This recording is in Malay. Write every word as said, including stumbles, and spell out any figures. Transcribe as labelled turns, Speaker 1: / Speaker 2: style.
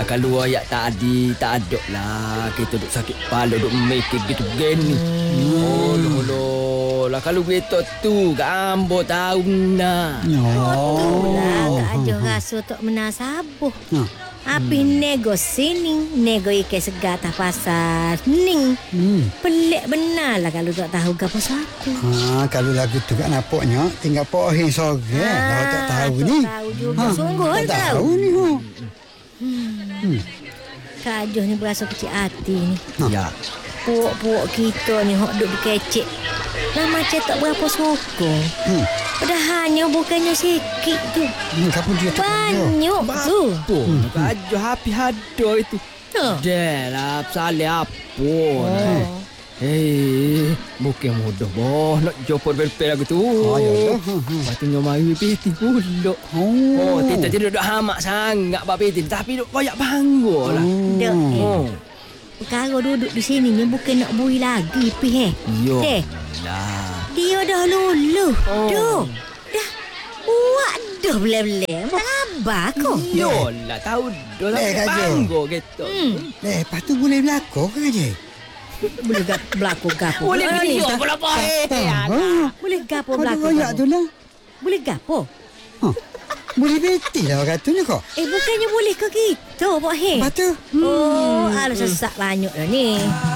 Speaker 1: kalau ayat tadi tak ada lah. Kita duk sakit kepala, duk mikir gitu gini. Hmm. Oh, loh, loh. Lah kalau begitu tu, gambo tahu nak.
Speaker 2: Oh, lah. Tak ada rasa tak menasabuh. Habis hmm. nego sini, nego ikan segar atas pasar ni. Hmm. Pelik benar lah kalau tak tahu apa satu.
Speaker 3: Ha, kalau lagu tu kat nampaknya tinggal pohin sorang. Ha, kalau tak tahu ni.
Speaker 2: Tak tahu juga. Ha, sungguh tak tahu.
Speaker 3: tahu ni. Ha.
Speaker 2: Hmm. hmm. Kak Ajuh ni berasa kecil hati ni.
Speaker 1: Ha. Ya.
Speaker 2: Puak-puak kita ni hok duk berkecek. Lah macam tak berapa sokong. Hmm. Padahalnya bukannya sikit tu.
Speaker 3: Hmm, kamu dia tak
Speaker 2: banyak tu.
Speaker 1: Hmm. Kak Ajuh hapi hado itu. Ha. Dah lah, salah apa. Oh. Eh, bukan mudah boh nak jumpa belpel lagu tu. Oh, ya. Patutnya mari piti pula. Oh, oh kita tidak duk hamak sangat bab piti, tapi duk koyak bangga lah.
Speaker 2: Dak. Oh. Perkara duduk di sini ni bukan nak bui lagi pi eh.
Speaker 1: Yo.
Speaker 2: Eh.
Speaker 1: Lah.
Speaker 2: Dia dah luluh. Oh. Duh. Dah. Waduh bele-bele. Sabar kau.
Speaker 1: Yo lah tahu dah eh, bangga gitu.
Speaker 2: Hmm.
Speaker 3: Eh, lepas tu boleh berlaku ke je?
Speaker 2: Boleh gap berlaku gapo.
Speaker 1: Boleh video pula apa eh.
Speaker 2: Boleh gapo berlaku.
Speaker 3: Ada tu lah.
Speaker 2: Boleh gapo?
Speaker 3: Ha. Boleh beti lah orang tu ni kau.
Speaker 2: Eh bukannya boleh ke kita, Pak He?
Speaker 3: Lepas tu?
Speaker 2: Oh, hmm. Ada sesak banyak dah ni.